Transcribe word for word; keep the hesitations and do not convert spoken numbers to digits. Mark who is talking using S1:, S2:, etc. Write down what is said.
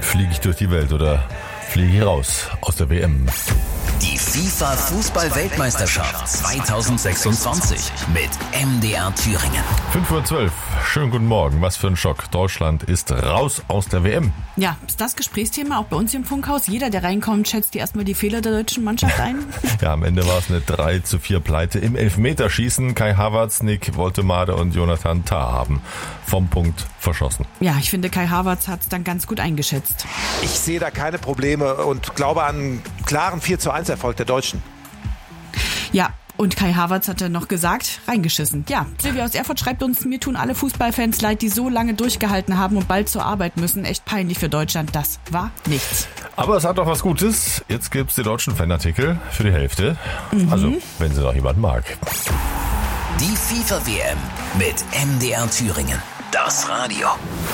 S1: Fliege ich durch die Welt oder fliege ich raus aus der W M?
S2: Die FIFA-Fußball-Weltmeisterschaft zweitausendsechsundzwanzig mit M D R Thüringen.
S1: fünf Uhr zwölf, schönen guten Morgen. Was für ein Schock. Deutschland ist raus aus der W M.
S3: Ja, ist das Gesprächsthema auch bei uns hier im Funkhaus? Jeder, der reinkommt, schätzt dir erstmal die Fehler der deutschen Mannschaft ein?
S1: Ja, am Ende war es eine drei zu vier Pleite im Elfmeterschießen. Kai Havertz, Nick Woltemade und Jonathan Tah haben vom Punkt verschossen.
S3: Ja, ich finde, Kai Havertz hat es dann ganz gut eingeschätzt.
S4: Ich sehe da keine Probleme und glaube an einen klaren vier zu eins Erfolg der Deutschen.
S3: Ja, und Kai Havertz hat dann noch gesagt, reingeschissen. Ja, Silvia aus Erfurt schreibt uns, mir tun alle Fußballfans leid, die so lange durchgehalten haben und bald zur Arbeit müssen. Echt peinlich für Deutschland, das war nichts.
S1: Aber es hat doch was Gutes. Jetzt gibt's die deutschen Fanartikel für die Hälfte. Mhm. Also, wenn sie noch jemand mag.
S2: Die FIFA-W M mit M D R Thüringen. Das Radio.